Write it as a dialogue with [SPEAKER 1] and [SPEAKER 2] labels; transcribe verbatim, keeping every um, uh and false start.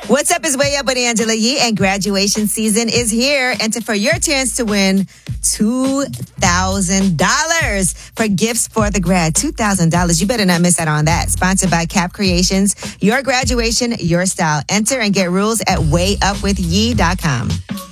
[SPEAKER 1] What's up is Way Up with Angela Yee, and graduation season is here. Enter for your chance to win two thousand dollars for gifts for the grad. two thousand dollars. You better not miss out on that. Sponsored by Cap Creations. Your graduation, your style. Enter and get rules at way up with yee dot com.